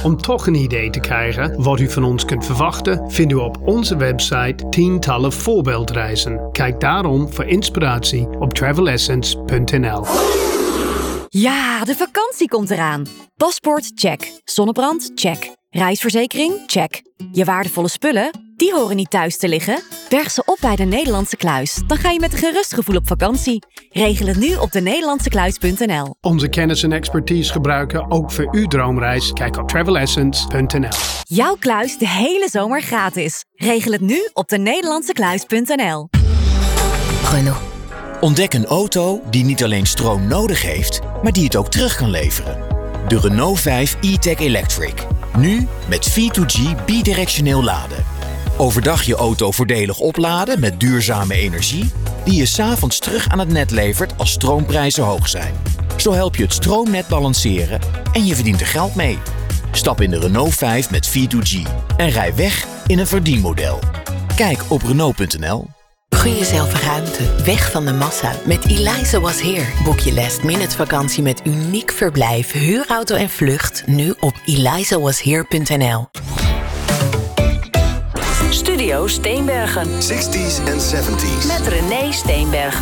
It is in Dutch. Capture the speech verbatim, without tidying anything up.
Om toch een idee te krijgen wat u van ons kunt verwachten, vindt u op onze website tientallen voorbeeldreizen. Kijk daarom voor inspiratie op travel essence punt n l. Ja, de vakantie komt eraan. Paspoort, check. Zonnebrand, check. Reisverzekering, check. Je waardevolle spullen, die horen niet thuis te liggen. Berg ze op bij de Nederlandse Kluis. Dan ga je met een gerust gevoel op vakantie. Regel het nu op de nederlandse kluis punt n l. Onze kennis en expertise gebruiken ook voor uw droomreis. Kijk op travel essence punt n l. Jouw kluis de hele zomer gratis. Regel het nu op de nederlandse kluis punt n l. Renault. Ontdek een auto die niet alleen stroom nodig heeft, maar die het ook terug kan leveren. De Renault vijf e-tech Electric. Nu met V twee G bidirectioneel laden. Overdag je auto voordelig opladen met duurzame energie, die je 's avonds terug aan het net levert als stroomprijzen hoog zijn. Zo help je het stroomnet balanceren en je verdient er geld mee. Stap in de Renault vijf met V twee G en rij weg in een verdienmodel. Kijk op Renault punt n l. Gun jezelf ruimte, weg van de massa. Met Eliza Was Here boek je last minute vakantie met uniek verblijf, huurauto en vlucht. Nu op eliza was here punt n l. Studio Steenbergen. zestig's en zeventig's. Met René Steenbergen.